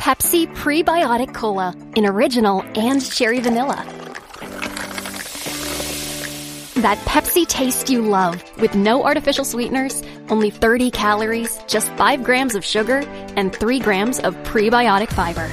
Pepsi Prebiotic Cola in original and cherry vanilla. That Pepsi taste you love with no artificial sweeteners, only 30 calories, just 5 grams of sugar, and 3 grams of prebiotic fiber.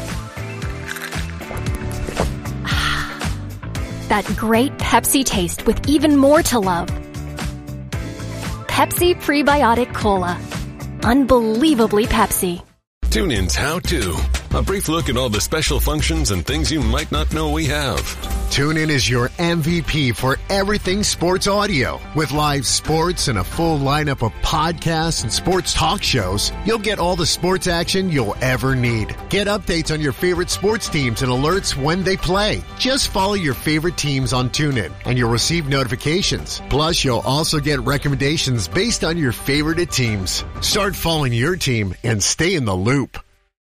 That great Pepsi taste with even more to love. Pepsi Prebiotic Cola. Unbelievably Pepsi. TuneIn's How To. A brief look at all the special functions and things you might not know we have. TuneIn is your MVP for everything sports audio. With live sports and a full lineup of podcasts and sports talk shows, you'll get all the sports action you'll ever need. Get updates on your favorite sports teams and alerts when they play. Just follow your favorite teams on TuneIn and you'll receive notifications. Plus, you'll also get recommendations based on your favorite teams. Start following your team and stay in the loop.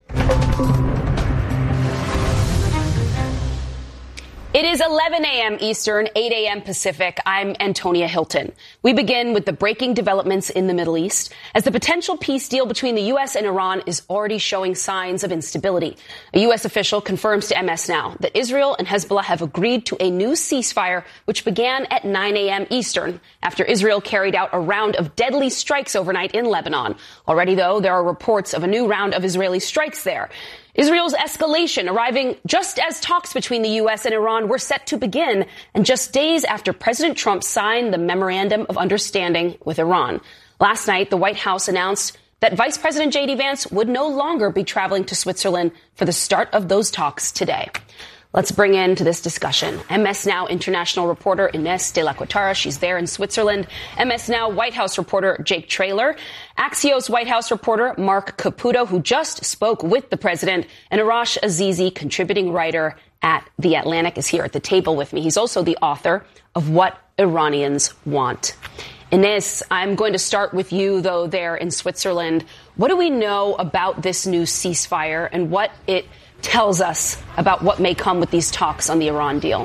It is 11 a.m. Eastern, 8 a.m. Pacific. I'm Antonia Hilton. We begin with the breaking developments in the Middle East as the potential peace deal between the U.S. and Iran is already showing signs of instability. A U.S. official confirms to MS Now that Israel and Hezbollah have agreed to a new ceasefire, which began at 9 a.m. Eastern after Israel carried out a round of deadly strikes overnight in Lebanon. Already, though, there are reports of a new round of Israeli strikes there. Israel's escalation arriving just as talks between the U.S. and Iran were set to begin, and just days after President Trump signed the Memorandum of Understanding with Iran. Last night, the White House announced that Vice President J.D. Vance would no longer be traveling to Switzerland for the start of those talks today. Let's bring into this discussion MS Now international reporter Ines de la Cuetara. She's there in Switzerland. MS Now White House reporter Jake Traylor. Axios White House reporter Mark Caputo, who just spoke with the president. And Arash Azizi, contributing writer at The Atlantic, is here at the table with me. He's also the author of What Iranians Want. Ines, I'm going to start with you, though, there in Switzerland. What do we know about this new ceasefire and what it tells us about what may come with these talks on the Iran deal?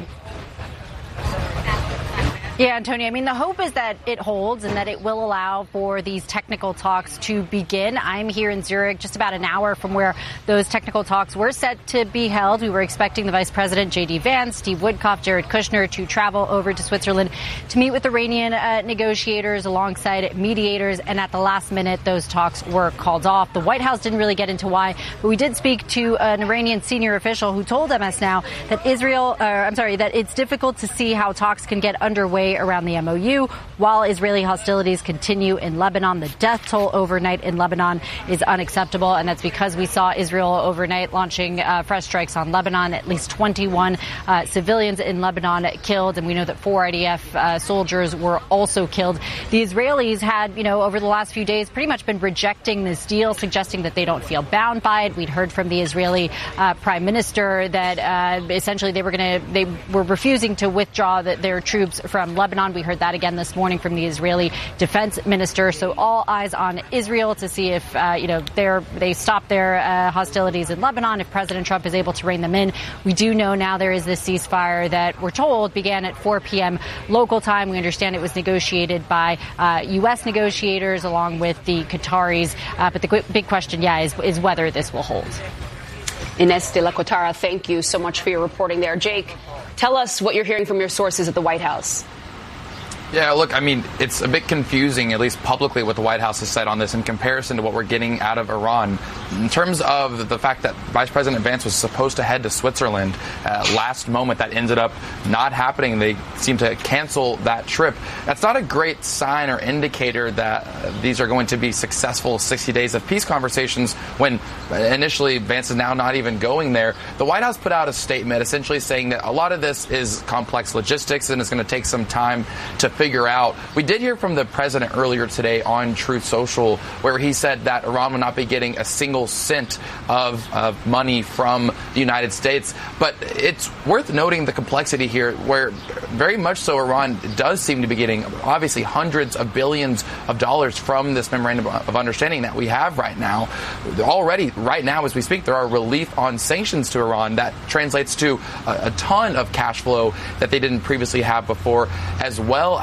Yeah, Antonia, I mean, the hope is that it holds and that it will allow for these technical talks to begin. I'm here in Zurich, just about an hour from where those technical talks were set to be held. We were expecting the Vice President, J.D. Vance, Steve Woodcock, Jared Kushner to travel over to Switzerland to meet with Iranian negotiators alongside mediators. And at the last minute, those talks were called off. The White House didn't really get into why, but we did speak to an Iranian senior official who told MS Now that that it's difficult to see how talks can get underway around the MOU while Israeli hostilities continue in Lebanon. The death toll overnight in Lebanon is unacceptable, and that's because we saw Israel overnight launching fresh strikes on Lebanon. At least 21 civilians in Lebanon killed, and we know that 4 IDF soldiers were also killed. The Israelis had, over the last few days pretty much been rejecting this deal, suggesting that they don't feel bound by it. We'd heard from the Israeli prime minister that essentially they were refusing to withdraw their troops from Lebanon. We heard that again this morning from the Israeli defense minister. So all eyes on Israel to see if, they stop their hostilities in Lebanon, if President Trump is able to rein them in. We do know now there is this ceasefire that we're told began at 4 p.m. local time. We understand it was negotiated by U.S. negotiators along with the Qataris. But the big question, is whether this will hold. Ines de la Cuetara, thank you so much for your reporting there. Jake, tell us what you're hearing from your sources at the White House. Yeah, look, I mean, it's a bit confusing, at least publicly, what the White House has said on this in comparison to what we're getting out of Iran. In terms of the fact that Vice President Vance was supposed to head to Switzerland last moment, that ended up not happening. They seem to cancel that trip. That's not a great sign or indicator that these are going to be successful 60 days of peace conversations when initially Vance is now not even going there. The White House put out a statement essentially saying that a lot of this is complex logistics and it's going to take some time to figure out. We did hear from the president earlier today on Truth Social, where he said that Iran will not be getting a single cent of money from the United States. But it's worth noting the complexity here, where very much so Iran does seem to be getting obviously hundreds of billions of dollars from this memorandum of understanding that we have right now. Already, right now as we speak, there are relief on sanctions to Iran that translates to a ton of cash flow that they didn't previously have before, as well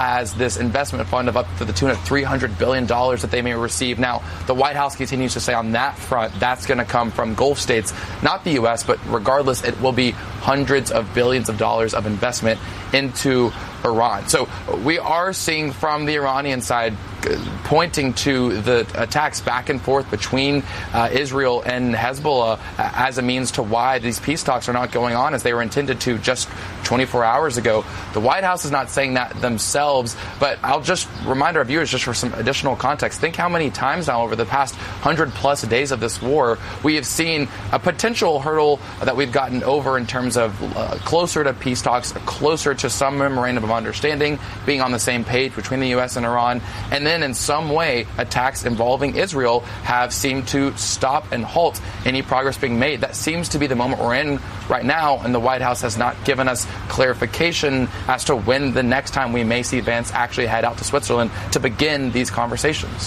as this investment fund of up to the tune of $300 billion that they may receive. Now, the White House continues to say on that front, that's going to come from Gulf states, not the U.S., but regardless, it will be hundreds of billions of dollars of investment into Iran. So we are seeing from the Iranian side pointing to the attacks back and forth between Israel and Hezbollah as a means to why these peace talks are not going on as they were intended to just 24 hours ago. The White House is not saying that themselves, but I'll just remind our viewers, just for some additional context, think how many times now over the past 100-plus days of this war we have seen a potential hurdle that we've gotten over in terms of closer to peace talks, closer to some memorandum of understanding, being on the same page between the U.S. and Iran, and then in some way attacks involving Israel have seemed to stop and halt any progress being made. That seems to be the moment we're in right now, and the White House has not given us clarification as to when the next time we may see Vance actually head out to Switzerland to begin these conversations.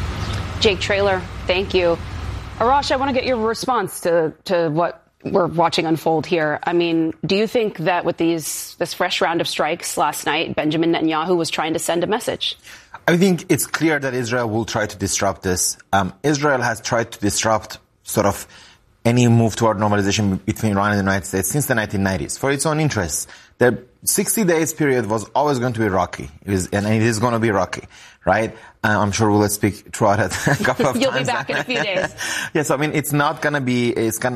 Jake Traylor, thank you. Arash, I want to get your response to what we're watching unfold here. I mean, do you think that with this fresh round of strikes last night, Benjamin Netanyahu was trying to send a message? I think it's clear that Israel will try to disrupt this. Israel has tried to disrupt sort of any move toward normalization between Iran and the United States since the 1990s for its own interests. The 60 days period was always going to be rocky, and it is going to be rocky, right? I'm sure we'll speak throughout it a couple of times. You'll be back in a few days. Yes, I mean, it's not going to be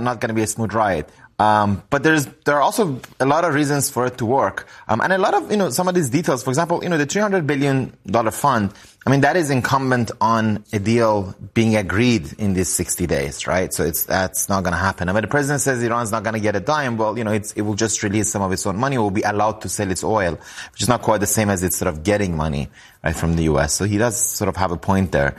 a smooth ride. But there are also a lot of reasons for it to work. And a lot of, some of these details, for example, the $300 billion fund, I mean, that is incumbent on a deal being agreed in these 60 days, right? So that's not going to happen. I mean, the president says Iran's not going to get a dime. Well, it will just release some of its own money. It will be allowed to sell its oil, which is not quite the same as it's sort of getting money, right, from the U.S. So he does sort of have a point there.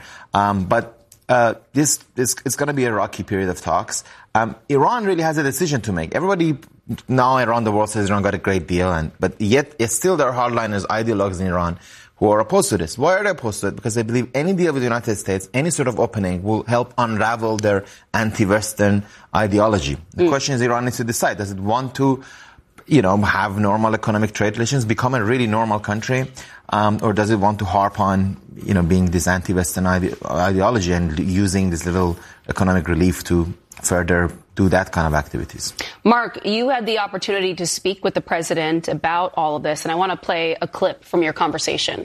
This it's going to be a rocky period of talks. Iran really has a decision to make. Everybody now around the world says Iran got a great deal, but yet still there are hardliners, ideologues in Iran who are opposed to this. Why are they opposed to it? Because they believe any deal with the United States, any sort of opening, will help unravel their anti-Western ideology. The question is, Iran needs to decide: does it want to, have normal economic trade relations, become a really normal country, or does it want to harp on, being this anti-Western ideology and using this little economic relief to further do that kind of activities? Mark, you had the opportunity to speak with the president about all of this, and I want to play a clip from your conversation.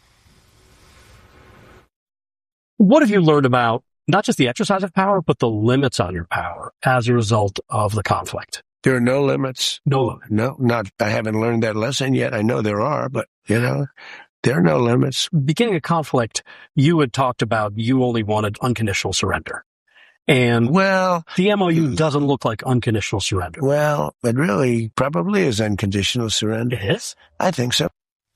What have you learned about not just the exercise of power, but the limits on your power as a result of the conflict? There are no limits. No limit. No, I haven't learned that lesson yet. I know there are, but, there are no limits. Beginning a conflict, you had talked about you only wanted unconditional surrender. And the MOU doesn't look like unconditional surrender. Well, it really probably is unconditional surrender. It is? I think so.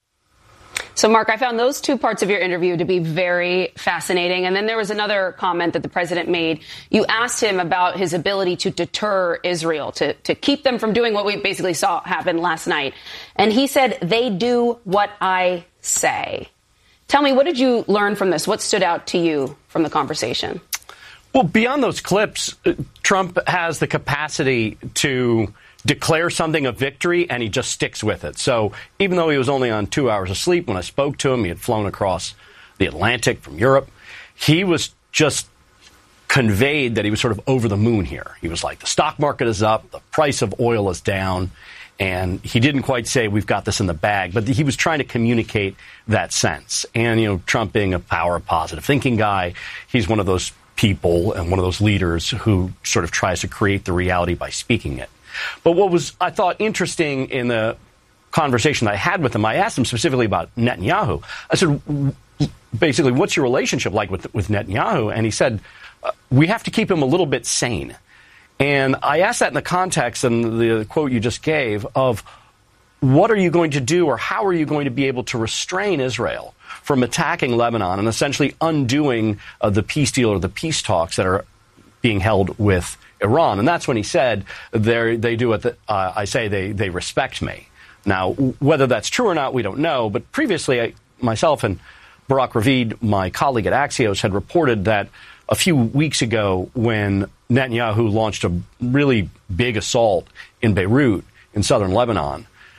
So, Mark, I found those two parts of your interview to be very fascinating. And then there was another comment that the president made. You asked him about his ability to deter Israel, to keep them from doing what we basically saw happen last night. And he said, they do what I say. Tell me, what did you learn from this? What stood out to you from the conversation? Well, beyond those clips, Trump has the capacity to declare something a victory, and he just sticks with it. So even though he was only on 2 hours of sleep when I spoke to him, he had flown across the Atlantic from Europe, he was just conveyed that he was sort of over the moon here. He was like, the stock market is up, the price of oil is down, and he didn't quite say we've got this in the bag, but he was trying to communicate that sense. And, Trump being a power positive thinking guy, he's one of those people and one of those leaders who sort of tries to create the reality by speaking it. But what was, I thought, interesting in the conversation that I had with him, I asked him specifically about Netanyahu. I said, basically, what's your relationship like with Netanyahu? And he said, we have to keep him a little bit sane. And I asked that in the context, and the quote you just gave, of what are you going to do, or how are you going to be able to restrain Israel from attacking Lebanon and essentially undoing the peace deal or the peace talks that are being held with Iran? And that's when he said, they do what I say, they respect me. Now, whether that's true or not, we don't know. But previously, myself and Barak Ravid, my colleague at Axios, had reported that a few weeks ago when Netanyahu launched a really big assault in Beirut in southern Lebanon,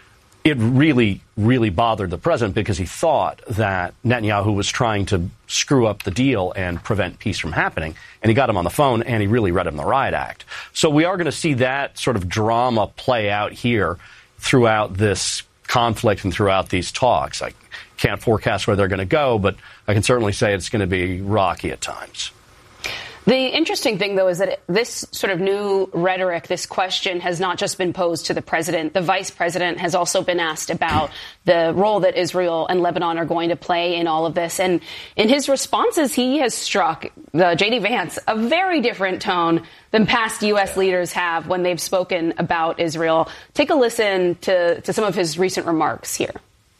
it really, really bothered the president because he thought that Netanyahu was trying to screw up the deal and prevent peace from happening. And he got him on the phone, and he really read him the riot act. So we are going to see that sort of drama play out here throughout this conflict and throughout these talks. I can't forecast where they're going to go, but I can certainly say it's going to be rocky at times. The interesting thing, though, is that this sort of new rhetoric, this question has not just been posed to the president. The vice president has also been asked about the role that Israel and Lebanon are going to play in all of this. And in his responses, he has struck, J.D. Vance, a very different tone than past U.S. leaders have when they've spoken about Israel. Take a listen to some of his recent remarks here.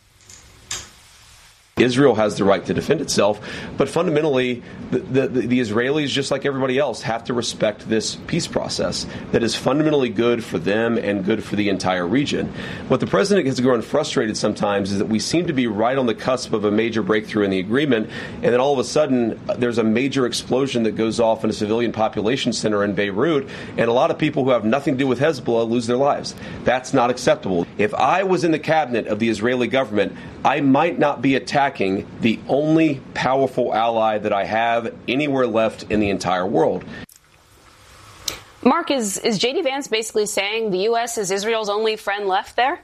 Israel has the right to defend itself, but fundamentally, the Israelis, just like everybody else, have to respect this peace process that is fundamentally good for them and good for the entire region. What the president has grown frustrated sometimes is that we seem to be right on the cusp of a major breakthrough in the agreement, and then all of a sudden, there's a major explosion that goes off in a civilian population center in Beirut, and a lot of people who have nothing to do with Hezbollah lose their lives. That's not acceptable. If I was in the cabinet of the Israeli government, I might not be attacking the only powerful ally that I have anywhere left in the entire world. Mark, is J.D. Vance basically saying the U.S. is Israel's only friend left there?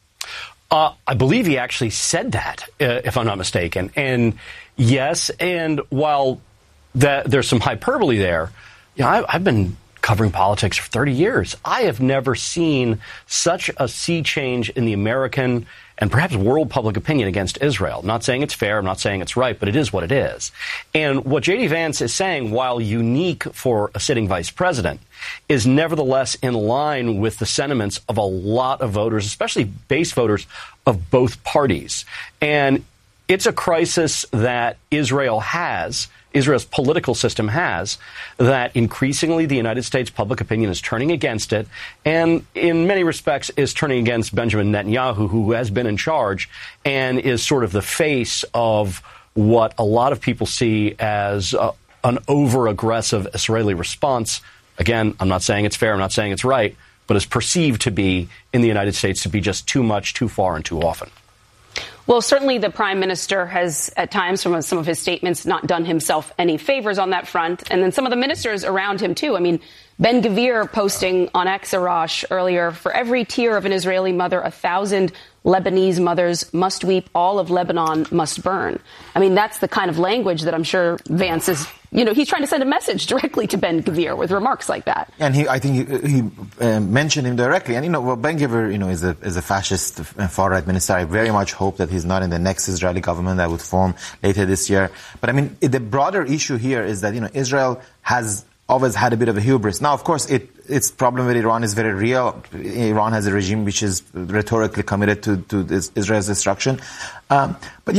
I believe he actually said that, if I'm not mistaken. And yes, and while there's some hyperbole there, I've been covering politics for 30 years. I have never seen such a sea change in the American and perhaps world public opinion against Israel. I'm not saying it's fair, I'm not saying it's right, but it is what it is. And what J.D. Vance is saying, while unique for a sitting vice president, is nevertheless in line with the sentiments of a lot of voters, especially base voters of both parties. And it's a crisis that Israel's political system has, that increasingly the United States public opinion is turning against it, and in many respects is turning against Benjamin Netanyahu, who has been in charge and is sort of the face of what a lot of people see as an over-aggressive Israeli response. Again, I'm not saying it's fair, I'm not saying it's right, but is perceived to be in the United States to be just too much, too far, and too often. Well, certainly the prime minister has, at times, from some of his statements, not done himself any favors on that front. And then some of the ministers around him, too. I mean, Ben-Gvir posting on X earlier, for every tear of an Israeli mother, 1,000 Lebanese mothers must weep, all of Lebanon must burn. I mean, that's the kind of language that I'm sure Vance is, he's trying to send a message directly to Ben-Gvir with remarks like that. And I think he mentioned him directly. And, Ben-Gvir, is a fascist far-right minister. I very much hope that he's not in the next Israeli government that would form later this year. But, I mean, the broader issue here is that, Israel has always had a bit of a hubris. Now, of course, its problem with Iran is very real. Iran has a regime which is rhetorically committed to Israel's destruction. But,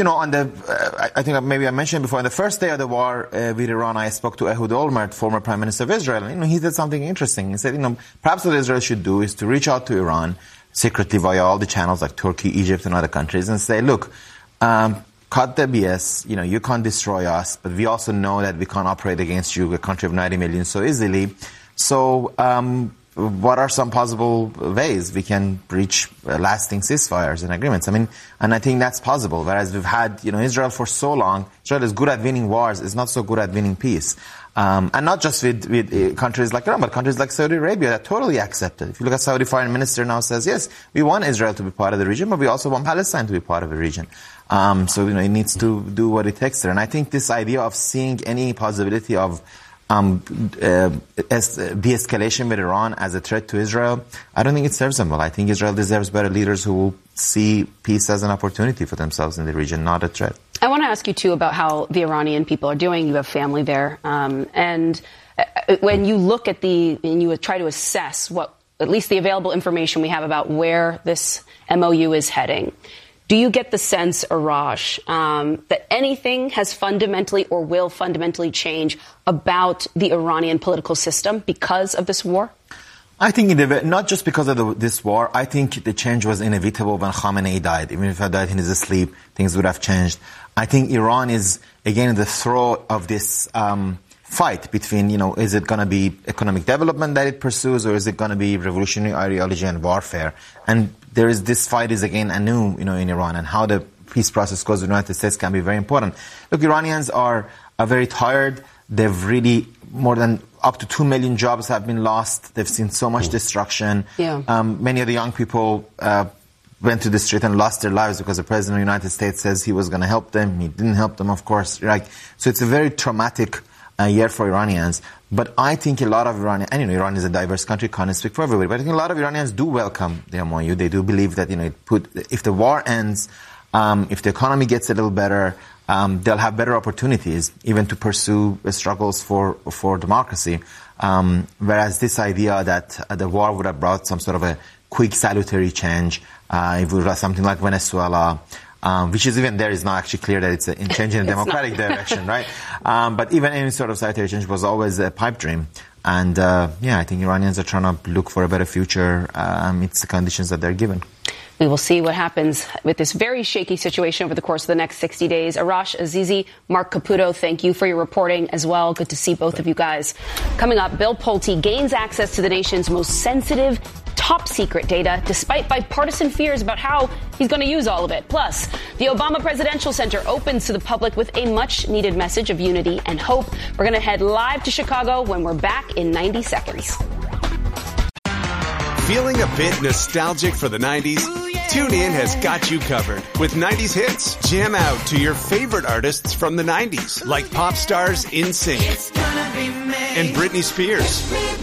I think maybe I mentioned before, on the first day of the war with Iran, I spoke to Ehud Olmert, former Prime Minister of Israel. And, he said something interesting. He said, perhaps what Israel should do is to reach out to Iran secretly via all the channels like Turkey, Egypt, and other countries and say, look, cut the BS, you can't destroy us, but we also know that we can't operate against you, a country of 90 million, so easily. So what are some possible ways we can reach lasting ceasefires and agreements? I mean, and I think that's possible, whereas we've had, Israel for so long. Israel is good at winning wars, is not so good at winning peace. And not just with countries like Iran, but countries like Saudi Arabia that totally accept it. If you look at Saudi foreign minister now says, yes, we want Israel to be part of the region, but we also want Palestine to be part of the region. So, it needs to do what it takes there. And I think this idea of seeing any possibility of de-escalation with Iran as a threat to Israel, I don't think it serves them well. I think Israel deserves better leaders who will see peace as an opportunity for themselves in the region, not a threat. I want to ask you, too, about how the Iranian people are doing. You have family there. And when you look at and you try to assess what, at least the available information we have about where this MOU is heading, do you get the sense, Arash, that anything has fundamentally or will fundamentally change about the Iranian political system because of this war? I think not just because of this war. I think the change was inevitable when Khamenei died. Even if he died in his sleep, things would have changed. I think Iran is, again, in the throes of this fight between, is it going to be economic development that it pursues, or is it going to be revolutionary ideology and warfare? And this fight is again anew, in Iran, and how the peace process goes with the United States can be very important. Look, Iranians are very tired. They've really more than up to 2 million jobs have been lost. They've seen so much destruction. Yeah. Many of the young people went to the street and lost their lives because the President of the United States says he was going to help them. He didn't help them, of course. So it's a very traumatic year for Iranians. But I think a lot of Iranians, and Iran is a diverse country, can't speak for everybody, but I think a lot of Iranians do welcome the MOU. They do believe that, if the war ends, if the economy gets a little better, they'll have better opportunities even to pursue struggles for democracy. Whereas this idea that the war would have brought some sort of a quick salutary change, it would have something like Venezuela, which is even there is not actually clear that it's a change in a democratic direction, right? But even any sort of salutary change was always a pipe dream. And I think Iranians are trying to look for a better future amidst the conditions that they're given. We will see what happens with this very shaky situation over the course of the next 60 days. Arash Azizi, Mark Caputo, thank you for your reporting as well. Good to see both of you guys. Coming up, Bill Pulte gains access to the nation's most sensitive, top secret data, despite bipartisan fears about how he's going to use all of it. Plus, the Obama Presidential Center opens to the public with a much-needed message of unity and hope. We're going to head live to Chicago when we're back in 90 seconds. Feeling a bit nostalgic for the 90s? TuneIn has got you covered with 90s hits. Jam out to your favorite artists from the 90s, like pop stars NSYNC and Britney Spears.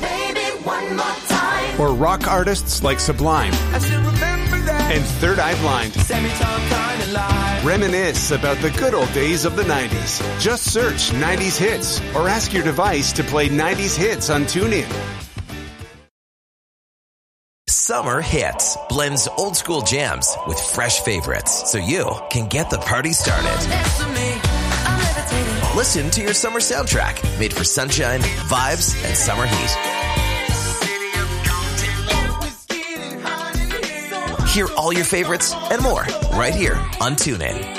Or rock artists like Sublime and Third Eye Blind. Reminisce about the good old days of the 90s. Just search 90s hits or ask your device to play 90s hits on TuneIn. Summer Hits blends old school jams with fresh favorites so you can get the party started. Listen to your summer soundtrack made for sunshine, vibes, and summer heat. Hear all your favorites and more right here on TuneIn.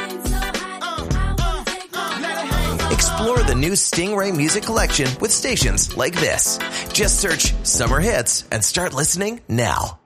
Explore the new Stingray music collection with stations like this. Just search Summer Hits and start listening now.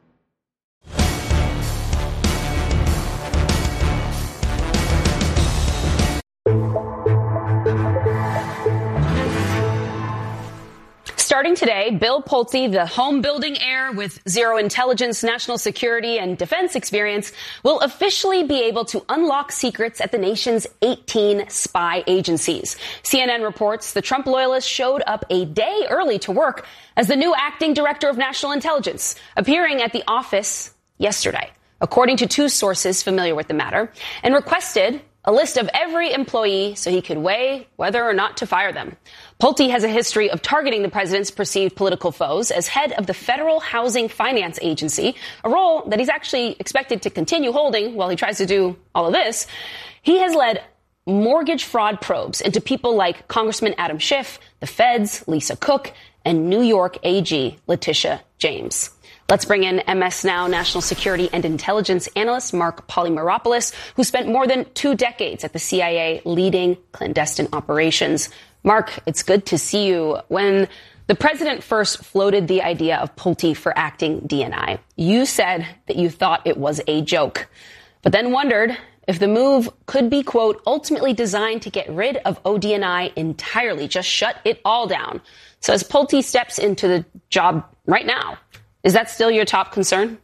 Starting today, Bill Pulte, the home-building heir with zero intelligence, national security, and defense experience, will officially be able to unlock secrets at the nation's 18 spy agencies. CNN reports the Trump loyalist showed up a day early to work as the new acting director of national intelligence, appearing at the office yesterday, according to two sources familiar with the matter, and requested a list of every employee so he could weigh whether or not to fire them. Pulte has a history of targeting the president's perceived political foes as head of the Federal Housing Finance Agency, a role that he's actually expected to continue holding while he tries to do all of this. He has led mortgage fraud probes into people like Congressman Adam Schiff, the feds, Lisa Cook, and New York AG Letitia James. Let's bring in MS Now national security and intelligence analyst Mark Polymeropoulos, who spent more than 2 decades at the CIA leading clandestine operations. Mark, it's good to see you. When the president first floated the idea of Pulte for acting DNI, you said that you thought it was a joke, but then wondered if the move could be, quote, ultimately designed to get rid of ODNI entirely, just shut it all down. So as Pulte steps into the job right now, is that still your top concern?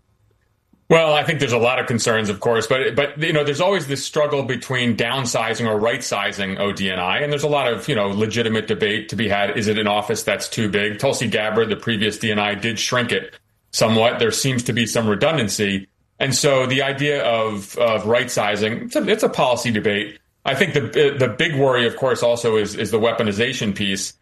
Well, I think there's a lot of concerns, of course, but there's always this struggle between downsizing or right-sizing ODNI, and there's a lot of, legitimate debate to be had. Is it an office that's too big? Tulsi Gabbard, the previous DNI, did shrink it somewhat. There seems to be some redundancy. And so the idea of right-sizing, it's a policy debate. I think the big worry, of course, also is the weaponization piece.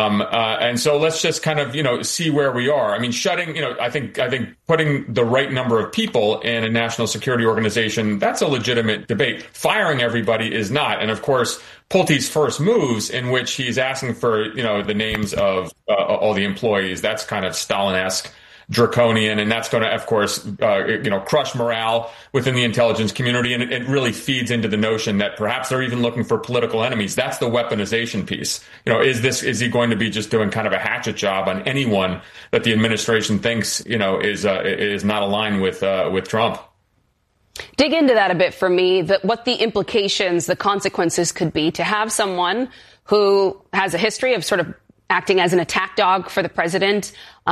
And so let's just kind of, see where we are. I mean, shutting, I think putting the right number of people in a national security organization, that's a legitimate debate. Firing everybody is not. And of course, Pulte's first moves in which he's asking for, the names of all the employees, that's kind of Stalin-esque. draconian, and that's going to, of course, crush morale within the intelligence community. And it really feeds into the notion that perhaps they're even looking for political enemies. That's the weaponization piece. Is he going to be just doing kind of a hatchet job on anyone that the administration thinks, is not aligned with Trump? Dig into that a bit for me, what the implications, the consequences could be to have someone who has a history of sort of acting as an attack dog for the president,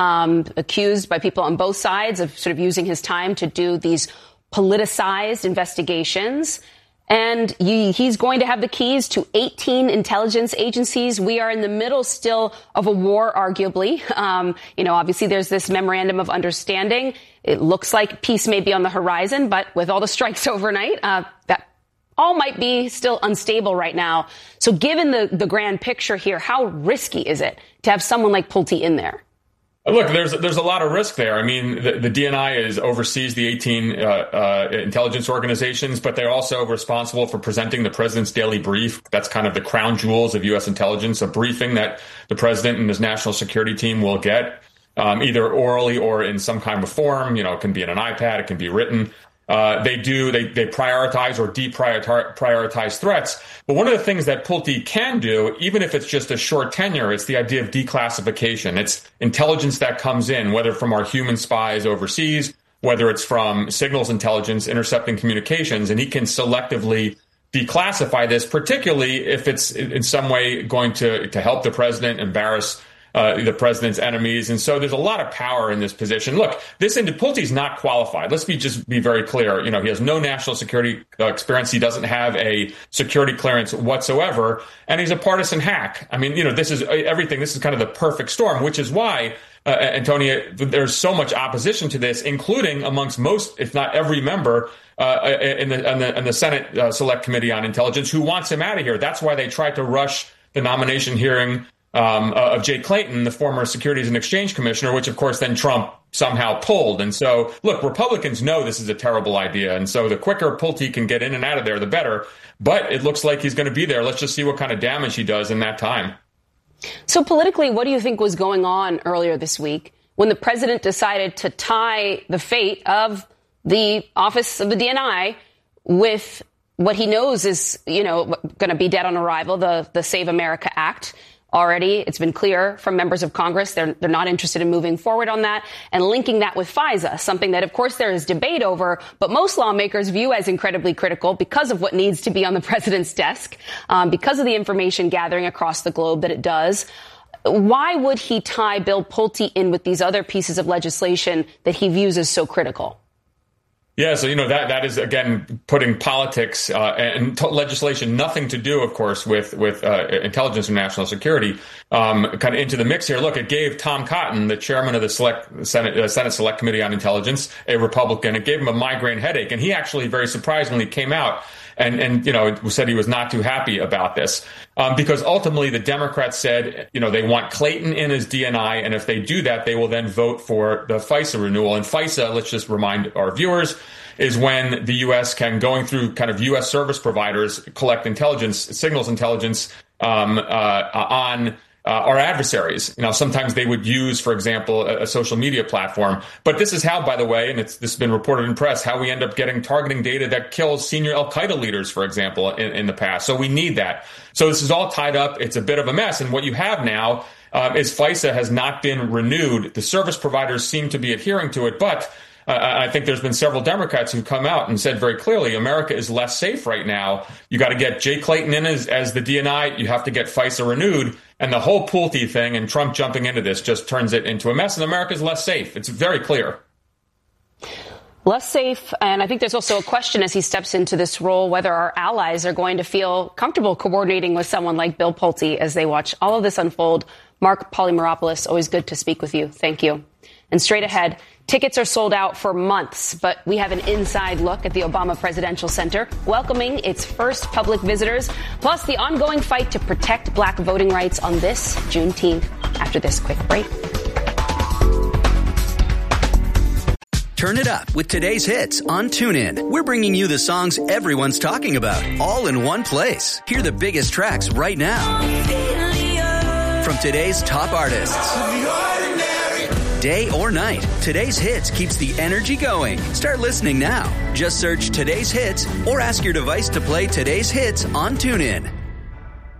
accused by people on both sides of sort of using his time to do these politicized investigations. And he's going to have the keys to 18 intelligence agencies. We are in the middle still of a war, arguably. Obviously there's this memorandum of understanding. It looks like peace may be on the horizon, but with all the strikes overnight, that all might be still unstable right now. So given the grand picture here, how risky is it to have someone like Pulte in there? Look, there's a lot of risk there. I mean, the DNI oversees the 18 intelligence organizations, but they're also responsible for presenting the president's daily brief. That's kind of the crown jewels of U.S. intelligence, a briefing that the president and his national security team will get, either orally or in some kind of form. It can be in an iPad, it can be written. They prioritize or deprioritize threats. But one of the things that Pulte can do, even if it's just a short tenure, it's the idea of declassification. It's intelligence that comes in, whether from our human spies overseas, whether it's from signals intelligence intercepting communications, and he can selectively declassify this, particularly if it's in some way going to help the president, embarrass the president's enemies. And so there's a lot of power in this position. Look, Pulte's not qualified. Let's be very clear. He has no national security experience. He doesn't have a security clearance whatsoever. And he's a partisan hack. I mean, this is everything. This is kind of the perfect storm, which is why, Antonia, there's so much opposition to this, including amongst most, if not every member in the Senate Select Committee on Intelligence who wants him out of here. That's why they tried to rush the nomination hearing of Jay Clayton, the former Securities and Exchange Commissioner, which, of course, then Trump somehow pulled. And so, look, Republicans know this is a terrible idea. And so the quicker Pulte can get in and out of there, the better. But it looks like he's going to be there. Let's just see what kind of damage he does in that time. So politically, what do you think was going on earlier this week when the president decided to tie the fate of the office of the DNI with what he knows is, going to be dead on arrival, the Save America Act? Already, it's been clear from members of Congress they're not interested in moving forward on that, and linking that with FISA, something that, of course, there is debate over, but most lawmakers view as incredibly critical because of what needs to be on the president's desk, because of the information gathering across the globe that it does. Why would he tie Bill Pulte in with these other pieces of legislation that he views as so critical? Yeah, so, that is, again, putting politics and legislation, nothing to do, of course, with intelligence and national security, kind of into the mix here. Look, it gave Tom Cotton, the chairman of the Senate Select Committee on Intelligence, a Republican, it gave him a migraine headache. And he actually, very surprisingly, came out and said he was not too happy about this, because ultimately the Democrats said, they want Clayton in as DNI. And if they do that, they will then vote for the FISA renewal. And FISA, let's just remind our viewers, is when the U.S. can, going through kind of U.S. service providers, collect intelligence, signals intelligence on our adversaries. Sometimes they would use, for example, a social media platform. But this is how, by the way, and this has been reported in press, how we end up getting targeting data that kills senior al-Qaeda leaders, for example, in the past. So we need that. So this is all tied up. It's a bit of a mess. And what you have now is FISA has not been renewed. The service providers seem to be adhering to it, but I think there's been several Democrats who come out and said very clearly, America is less safe right now. You got to get Jay Clayton in as the DNI. You have to get FISA renewed. And the whole Pulte thing and Trump jumping into this just turns it into a mess. And America's less safe. It's very clear. Less safe. And I think there's also a question as he steps into this role, whether our allies are going to feel comfortable coordinating with someone like Bill Pulte as they watch all of this unfold. Mark Polymeropoulos, always good to speak with you. Thank you. And straight ahead, tickets are sold out for months, but we have an inside look at the Obama Presidential Center, welcoming its first public visitors, plus the ongoing fight to protect black voting rights on this Juneteenth. After this quick break. Turn it up with today's hits on TuneIn. We're bringing you the songs everyone's talking about, all in one place. Hear the biggest tracks right now from today's top artists. day or night, Today's Hits keeps the energy going. Start listening now. Just search Today's Hits or ask your device to play Today's Hits on TuneIn.